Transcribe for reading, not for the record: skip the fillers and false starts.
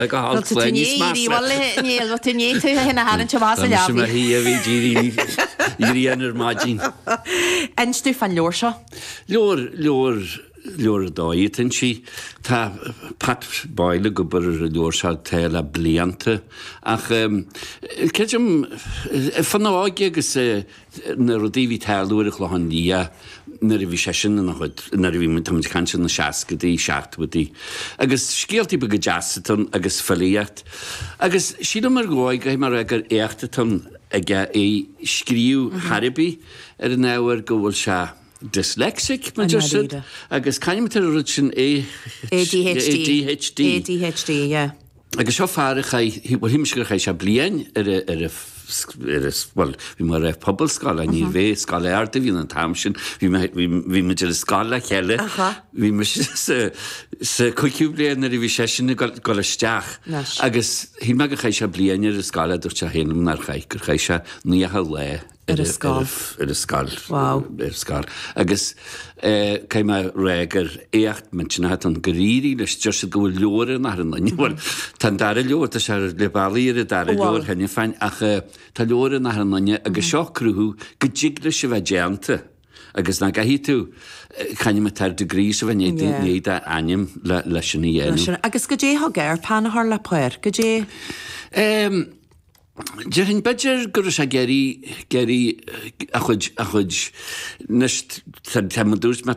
Ag a hall flaen ní smasa. Níl, tu ní tu hynna haran te más a leabhí. leabhí. Tá hi a bhí dírí anar mágin. Enstú fan leor seo? Leor dáid yn si, ta pat baile gwybr yr leor siar tel a blianta. Ach, cedym, fan o agi agos na rodi fi telwyr y chlohan lia, na fi session yn achod, na fi mynd tamad cansyn na siasg ydi, siart wedi. Agos sgialti byg y jasatyn, agos ffaliat. Agos sydd yma'r goi, gai mae'r egar eachtatyn aga ei sgriw haribi, y nawr gwyl sia dyslexic, mae'n jyst. Agos cael mynd ar yr ydyn ADHD. ADHD, ie. Agos o ffarach chai, wel hym sgwr chai sia blien wel, fi mae'r pobl sgol a ni fe, sgol erda fi'n yn tamsin, fi mynd i'r sgol a chele, fi mynd sy cwiciw blien ar i fi session y gol ysdiach. Agos hyn mag chai sia blien i'r sgol a dwr sia hyn yn ar chai, gyr chai sia ni a hyle. Yr ysgol. Waw. Yr ysgol. Agos, cael mae regar eacht, mae'n sy'n hat o'n gyriri, nes jyst y gwyl lwr yn ar yna. Wel, ta'n dar y lwr, ta siar lebali ar y dar y lwr, hynny ffain, ach ta lwr yn ar yna, agos sio crwhw, gydjigla sy'n fadianta. Agos na gahi tu, cael mae tar degrees o fe neud a anim leis yn ei enw. Agos gydje hoger, pan hor la poer, gydje... Jyrhyn bedr gwrs a geri achod nes tam dwrs mae